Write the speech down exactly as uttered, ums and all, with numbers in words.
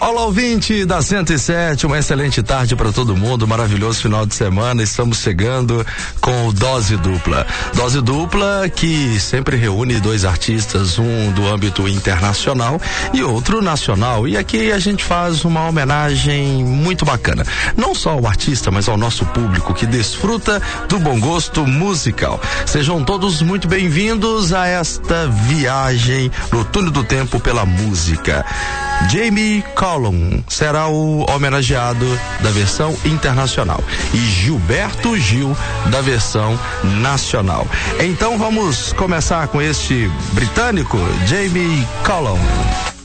Olá, ouvinte da cento e sete, uma excelente tarde para todo mundo, maravilhoso final de semana. Estamos chegando com o Dose Dupla. Dose Dupla que sempre reúne dois artistas, um do âmbito internacional e outro nacional. E aqui a gente faz uma homenagem muito bacana, não só ao artista, mas ao nosso público que desfruta do bom gosto musical. Sejam todos muito bem-vindos a esta viagem no túnel do tempo pela música. Jamie Cullum será o homenageado da versão internacional e Gilberto Gil da versão nacional. Então vamos começar com este britânico, Jamie Cullum.